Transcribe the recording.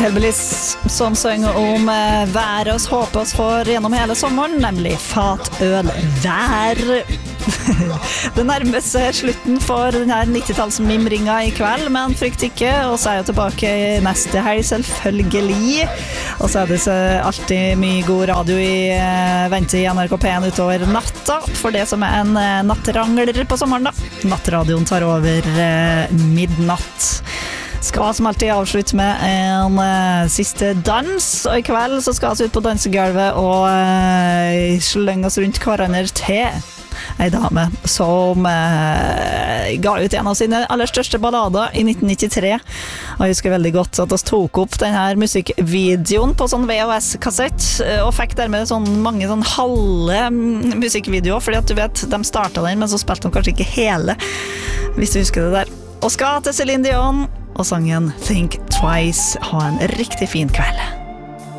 Hellbillies som synger om været oss håper oss for gjennom hele sommeren, nemlig fatøl vær. Det nærmer seg slutten for denne 90-tallsmimringa i kveld, men frykt ikke, og så er jeg tilbake neste helg selvfølgelig. Og så er det alltid mye god radio i vente i NRK P1 utover natta, for det som er en nattrangler på sommeren da. Nattradioen tar over midnatt. Skal som alltid avslutte med en siste dans, og i kveld så skal vi ut på dansegulvet og slenge oss rundt hverandre til en dame som ga ut en av sine aller største ballader i 1993. Og jeg husker veldig godt at vi tok opp denne musikkvideoen på sånn VHS-kassett, og fikk dermed mange halve musikkvideoer, fordi at du vet, de startet den, men så spilte de kanskje ikke hele, hvis du husker det der. Og skal til Celine Dion og sangen Think Twice. Ha en riktig fin kveld.